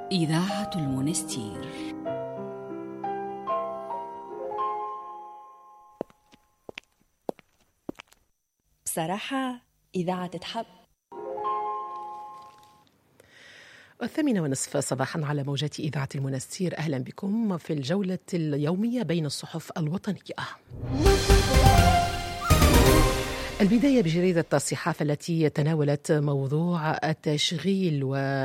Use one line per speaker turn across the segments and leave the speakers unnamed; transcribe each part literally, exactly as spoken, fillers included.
إذاعة المنستير.
بصراحة إذاعة تتحب.
الثامنة ونصف صباحا على موجات إذاعة المنستير. أهلا بكم في الجولة اليومية بين الصحف الوطنية. البداية بجريدة الصحافة التي تناولت موضوع التشغيل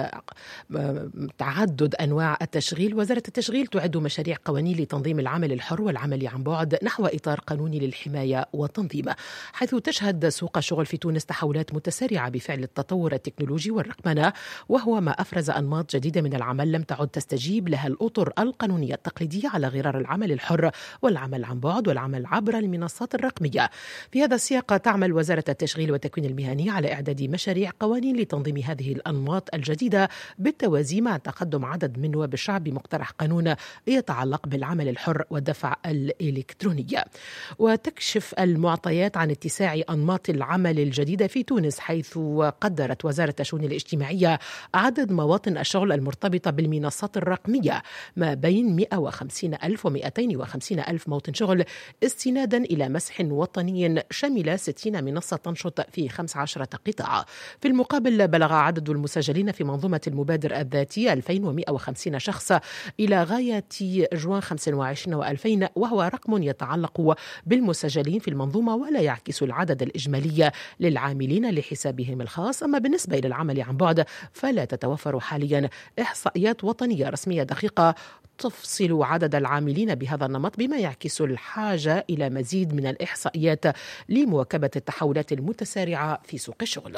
وتعدد أنواع التشغيل. وزارة التشغيل تعد مشاريع قوانين لتنظيم العمل الحر والعمل عن بعد نحو إطار قانوني للحماية والتنظيم، حيث تشهد سوق الشغل في تونس تحولات متسارعة بفعل التطور التكنولوجي والرقمنة، وهو ما أفرز أنماط جديدة من العمل لم تعد تستجيب لها الأطر القانونية التقليدية على غرار العمل الحر والعمل عن بعد والعمل عبر المنصات الرقمية. في هذا السياق تعمل وزارة التشغيل والتكوين المهني على إعداد مشاريع قوانين لتنظيم هذه الأنماط الجديدة بالتوازي مع تقدم عدد من نواب الشعب بمقترح قانون يتعلق بالعمل الحر والدفع الإلكتروني. وتكشف المعطيات عن اتساع أنماط العمل الجديدة في تونس، حيث قدرت وزارة الشؤون الاجتماعية عدد مواطن الشغل المرتبطة بالمنصات الرقمية ما بين مئة وخمسين ألف ومئتين وخمسين ألف موطن شغل، استنادا إلى مسح وطني شمل ستين منصة تنشط في خمس عشرة قطاع. في المقابل بلغ عدد المسجلين في منظومة المبادر الذاتي ألفين ومئة وخمسين شخص إلى غاية جوان خمسة وعشرين وألفين، وهو رقم يتعلق بالمسجلين في المنظومة ولا يعكس العدد الإجمالي للعاملين لحسابهم الخاص. أما بالنسبة إلى العمل عن بعد فلا تتوفر حاليا إحصائيات وطنية رسمية دقيقة تفصل عدد العاملين بهذا النمط، بما يعكس الحاجة إلى مزيد من الإحصائيات لمواكبة التحولات المتسارعة في سوق الشغل.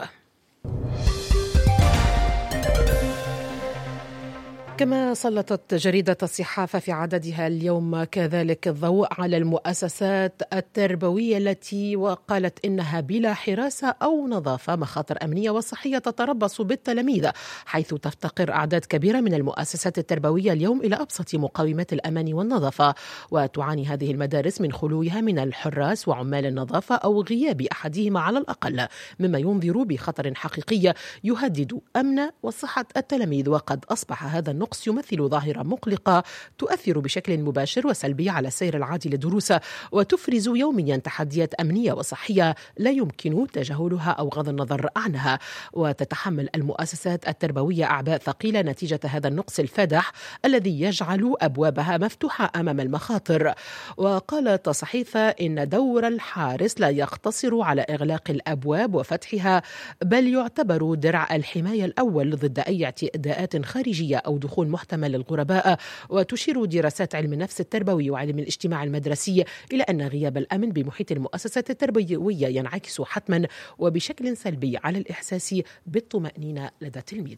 كما سلطت جريدة الصحافة في عددها اليوم كذلك الضوء على المؤسسات التربوية التي وقالت إنها بلا حراسة أو نظافة، مخاطر أمنية وصحية تتربص بالتلاميذ، حيث تفتقر أعداد كبيرة من المؤسسات التربوية اليوم إلى أبسط مقومات الأمان والنظافة، وتعاني هذه المدارس من خلوها من الحراس وعمال النظافة أو غياب أحدهما على الأقل، مما ينذر بخطر حقيقي يهدد أمن وصحة التلاميذ. وقد أصبح هذا النقص يمثل ظاهرة مقلقة تؤثر بشكل مباشر وسلبي على السير العادي للدروس، وتفرز يوميا تحديات أمنية وصحية لا يمكن تجاهلها أو غض النظر عنها. وتتحمل المؤسسات التربوية أعباء ثقيلة نتيجة هذا النقص الفادح الذي يجعل أبوابها مفتوحة أمام المخاطر. وقالت الصحيفة إن دور الحارس لا يقتصر على إغلاق الأبواب وفتحها، بل يعتبر درع الحماية الأول ضد أي اعتداءات خارجية أو دخول محتمل للغرباء. وتشير دراسات علم النفس التربوي وعلم الاجتماع المدرسي إلى أن غياب الأمن بمحيط المؤسسات التربوية ينعكس حتما وبشكل سلبي على الإحساس بالطمأنينة لدى التلميذ.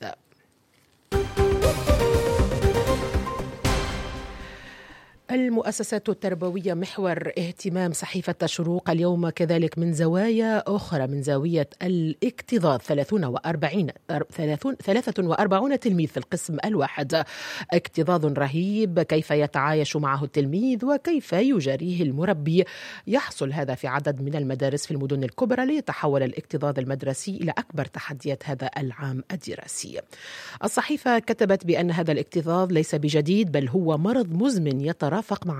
المؤسسات التربوية محور اهتمام صحيفة الشروق اليوم، كذلك من زوايا أخرى. من زاوية الاكتظاظ ثلاثون وأربعين ثلاثة وأربعون تلميذ في القسم الواحد، اكتظاظ رهيب، كيف يتعايش معه التلميذ وكيف يجاريه المربي. يحصل هذا في عدد من المدارس في المدن الكبرى، ليتحول الاكتظاظ المدرسي إلى أكبر تحديات هذا العام الدراسي. الصحيفة كتبت بأن هذا الاكتظاظ ليس بجديد، بل هو مرض مزمن يترافق مع